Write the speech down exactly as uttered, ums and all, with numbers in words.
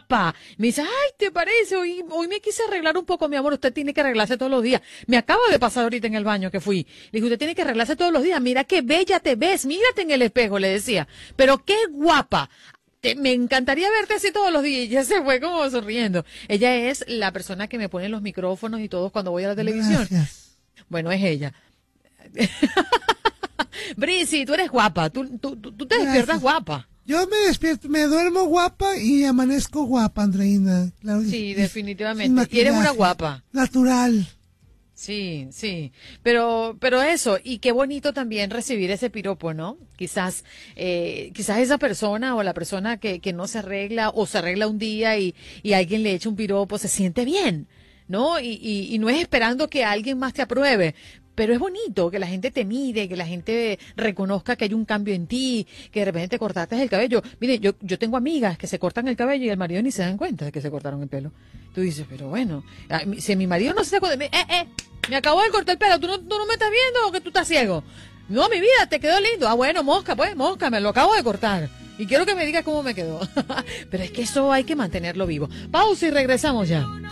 guapa. Me dice, ay, ¿te parece? Hoy, hoy me quise arreglar un poco, mi amor. Usted tiene que arreglarse todos los días. Me acaba de pasar ahorita en el baño que fui. Le dije, usted tiene que arreglarse todos los días. Mira qué bella te ves. Mírate en el espejo, le decía. Pero qué guapa. Te, me encantaría verte así todos los días. Y ella se fue como sonriendo. Ella es la persona que me pone los micrófonos y todo cuando voy a la televisión. Gracias. Bueno, es ella. Brisi, tú eres guapa. Tú, tú, tú, tú te Gracias. despiertas guapa. Yo me despierto, me duermo guapa y amanezco guapa, Andreina. Claro, Sí, es- definitivamente. sin Y eres una maquillaje. guapa. Natural. Sí, sí, pero, pero eso, y qué bonito también recibir ese piropo, ¿no? Quizás, eh, quizás esa persona o la persona que, que no se arregla o se arregla un día y, y alguien le echa un piropo, se siente bien, ¿no? Y, y, y no es esperando que alguien más te apruebe, pero es bonito que la gente te mire, que la gente reconozca que hay un cambio en ti, que de repente te cortaste el cabello. Mire, yo, yo tengo amigas que se cortan el cabello y el marido ni se dan cuenta de que se cortaron el pelo. Tú dices, pero bueno, a mí- si mi marido no se da cuenta, me- eh, eh, me acabo de cortar el pelo, ¿tú no, tú no me estás viendo o que tú estás ciego? No, mi vida, te quedó lindo. Ah, bueno, mosca, pues, mosca, me lo acabo de cortar. Y quiero que me digas cómo me quedó. Pero es que eso hay que mantenerlo vivo. Pausa y regresamos ya.